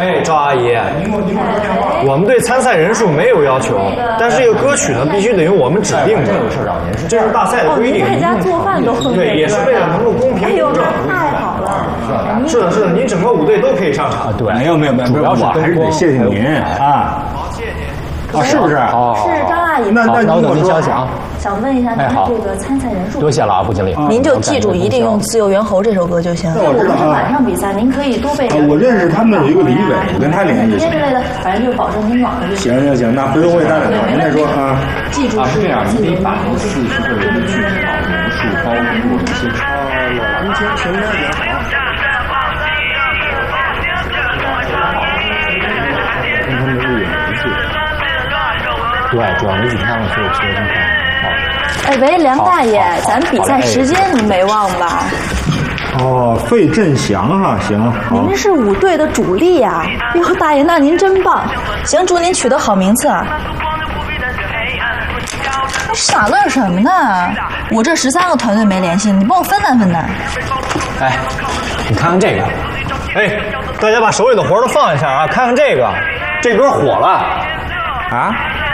哎，赵阿姨，我们对参赛人数没有要求，但是这个歌曲呢，必须得用我们指定的。这是大赛的规定。 在家做饭都会。 对，也是为了能够公平公正。 太好了。 是的，是的，您整个舞队都可以上场。 对，没有，主要是还是得谢谢您啊。啊，是不是？ 是张阿姨。 那我等您消息啊。 想问一下您这个参赛人数？ 多谢了啊，副经理。 您就记住，一定用《自由猿猴》这首歌就行。那我们是晚上比赛，您可以多备点。 我认识他们那有一个李伟，我跟他联系。 之类的，反正就保证您晚上就行，那回头我给他打电话，您再说啊。 记住是这样，你得把这40个人的具体的人数，包括一些完全全员也好。跟他们有联系。 对，主要没几天了，所以确实快。 哎喂，梁大爷，咱比赛时间您没忘吧？ 哦，费振祥哈，行。 您是舞队的主力呀！哟，大爷，那您真棒！行，祝您取得好名次啊！你傻愣什么呢？我这13个团队没联系，你帮我分担分担。 哎，你看看这个。 哎，大家把手里的活都放一下啊，看看这个，这歌火了啊！